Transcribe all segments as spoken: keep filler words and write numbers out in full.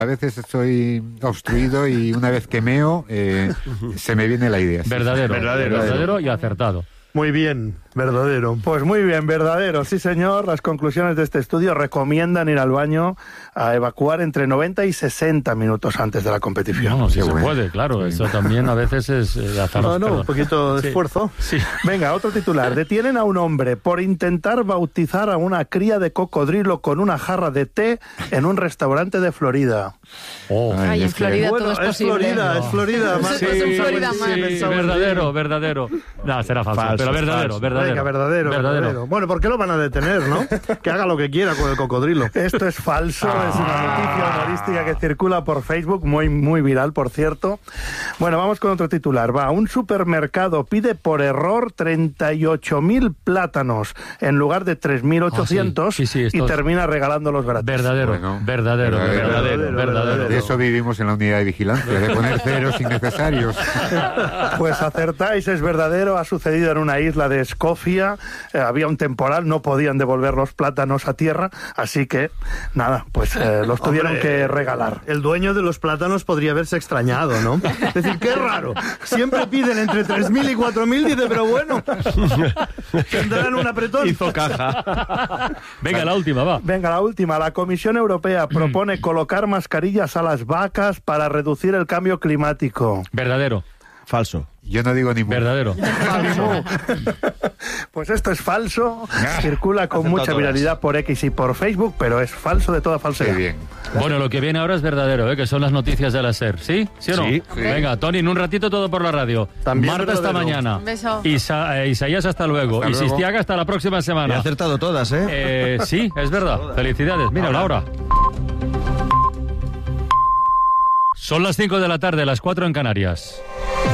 A veces estoy obstruido y una vez que meo, eh, se me viene la idea. Verdadero, verdadero, verdadero. verdadero y acertado. Muy bien, verdadero. Pues muy bien, verdadero, sí señor. Las conclusiones de este estudio recomiendan ir al baño a evacuar entre noventa y sesenta minutos antes de la competición. No, sí Qué se bueno. puede, claro. Eso también a veces es eh, azar. No, no, perdón. un poquito de Sí. esfuerzo. Sí. Venga, otro titular. Detienen a un hombre por intentar bautizar a una cría de cocodrilo con una jarra de té en un restaurante de Florida. Oh. Ay, Ay, en es que- Florida Bueno, todo es es posible. Florida, es Florida. Sí, más- sí, es en Florida, sí, man. sí, pensaba en verdadero, ti. verdadero. No, será falso, Falso, pero verdadero, falso. verdadero. Venga, verdadero, verdadero. Bueno, ¿por qué lo van a detener, no? Que haga lo que quiera con el cocodrilo. Esto es falso, es una noticia humorística que circula por Facebook, muy, muy viral, por cierto. Bueno, vamos con otro titular. Va, un supermercado pide por error treinta y ocho mil plátanos en lugar de tres mil ochocientos Ah, sí, sí, sí, esto y es- termina regalándolos gratis. Verdadero, Bueno, verdadero, verdadero, verdadero, verdadero, verdadero. verdadero. De eso vivimos en la unidad de vigilancia, de poner ceros innecesarios. Pues acertáis, es verdadero, ha sucedido en una isla de Escocia, eh, había un temporal, no podían devolver los plátanos a tierra, así que, nada, pues eh, los tuvieron Hombre, que regalar. El dueño de los plátanos podría haberse extrañado, ¿no? Es decir, qué raro. Siempre piden entre tres mil y cuatro mil, dice, pero bueno, tendrán un apretón. Hizo caja. Venga, la última, va. Venga, la última. La Comisión Europea propone colocar mascarillas a las vacas para reducir el cambio climático. Verdadero, Falso. Yo no digo ni mu. verdadero. Pues esto es falso, circula con Acertado mucha todas. viralidad por X y por Facebook, pero es falso de toda Qué falsedad. bien. Bueno, lo que viene ahora es verdadero, ¿eh? Que son las noticias de la SER. ¿Sí? ¿Sí o no? Sí. Venga, Tony, en un ratito todo por la radio. También Marta hasta verdadero. mañana. Un beso. Isa- eh, Isaías hasta luego. Hasta y luego. Sistiaga hasta la próxima He semana. acertado todas, ¿eh? Eh, sí, es verdad. Felicidades. Mira, la hora. Son las cinco de la tarde, las cuatro en Canarias.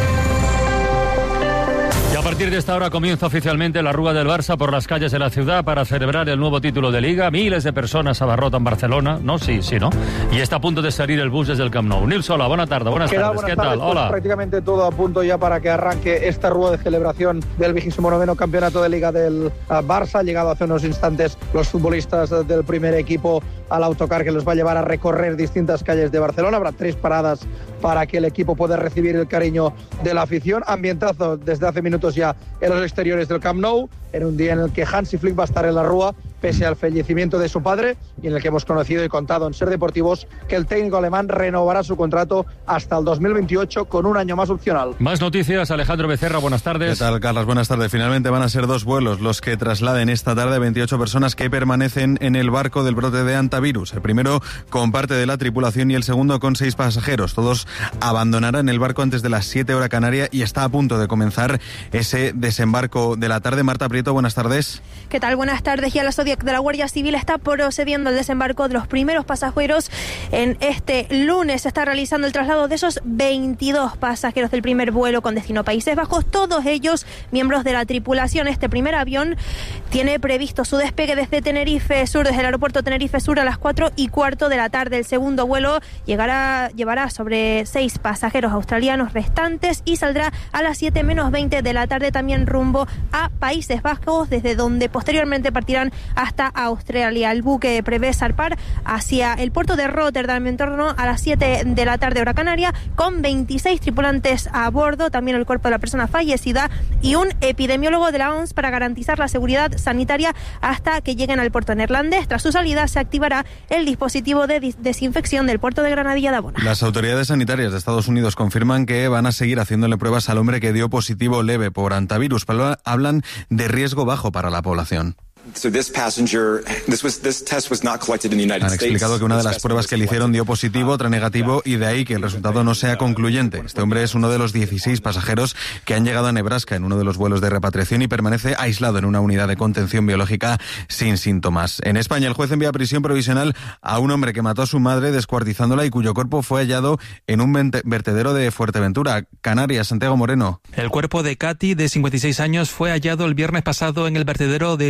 Y a partir de esta hora comienza oficialmente la Rúa del Barça por las calles de la ciudad para celebrar el nuevo título de Liga. Miles de personas abarrotan Barcelona, ¿no? Sí, sí, ¿no? Y está a punto de salir el bus desde el Camp Nou. Nil Sola, buena tarde, buenas ¿Qué tal? tardes. Buenas ¿Qué tardes. tal? Pues Hola. prácticamente todo a punto ya para que arranque esta rueda de celebración del vigésimo noveno campeonato de Liga del ah, Barça. Han llegado hace unos instantes los futbolistas eh, del primer equipo al autocar que los va a llevar a recorrer distintas calles de Barcelona. Habrá tres paradas para que el equipo pueda recibir el cariño de la afición. Ambientazo desde hace minutos ya en los exteriores del Camp Nou, en un día en el que Hansi Flick va a estar en la Rúa pese al fallecimiento de su padre y en el que hemos conocido y contado en Ser Deportivos que el técnico alemán renovará su contrato hasta el dos mil veintiocho con un año más opcional. Más noticias, Alejandro Becerra, buenas ¿Qué tardes. tal, Carlos? Buenas tardes. Finalmente van a ser dos vuelos los que trasladen esta tarde veintiocho personas que permanecen en el barco del brote de hantavirus. El primero con parte de la tripulación y el segundo con seis pasajeros. Todos abandonarán el barco antes de las siete hora canaria y está a punto de comenzar ese desembarco de la tarde. Marta Prieto, buenas tardes. ¿Qué tal? Buenas tardes. Ya la Zodiac de la Guardia Civil está procediendo al desembarco de los primeros pasajeros. En este lunes se está realizando el traslado de esos veintidós pasajeros del primer vuelo con destino a Países Bajos, todos ellos miembros de la tripulación. Este primer avión tiene previsto su despegue desde Tenerife Sur, desde el aeropuerto Tenerife Sur a las cuatro y cuarto de la tarde. El segundo vuelo llegará, llevará sobre seis pasajeros australianos restantes y saldrá a las siete menos veinte de la tarde también rumbo a Países Bajos, desde donde posteriormente partirán hasta Australia. El buque prevé zarpar hacia el puerto de Rotterdam en torno a las siete de la tarde hora canaria, con veintiséis tripulantes a bordo, también el cuerpo de la persona fallecida y un epidemiólogo de la O M S para garantizar la seguridad sanitaria hasta que lleguen al puerto neerlandés. Tras su salida se activará el dispositivo de dis- desinfección del puerto de Granadilla de Abona. Las autoridades sanitarias de Estados Unidos confirman que van a seguir haciéndole pruebas al hombre que dio positivo leve por hantavirus, pero hablan de riesgo bajo para la población. So this passenger, this was this test was not collected in the United Han States. explicado que una de las This pruebas specimen que le was hicieron dio collected. positivo, otra negativo, y de ahí que el resultado no sea concluyente. Este hombre es uno de los dieciséis pasajeros que han llegado a Nebraska en uno de los vuelos de repatriación y permanece aislado en una unidad de contención biológica sin síntomas. En España, el juez envía a prisión provisional a un hombre que mató a su madre descuartizándola y cuyo cuerpo fue hallado en un vente- vertedero de Fuerteventura, Canarias. Santiago Moreno. El cuerpo de Katy, de cincuenta y seis años, fue hallado el viernes pasado en el vertedero de Zurita.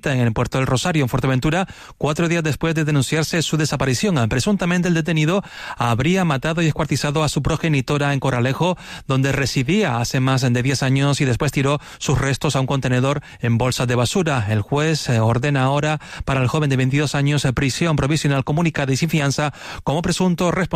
cita en el puerto del Rosario, en Fuerteventura, cuatro días después de denunciarse su desaparición. Presuntamente el detenido habría matado y descuartizado a su progenitora en Corralejo, donde residía hace más de diez años, y después tiró sus restos a un contenedor en bolsas de basura. El juez ordena ahora para el joven de veintidós años prisión provisional comunicada y sin fianza como presunto responsable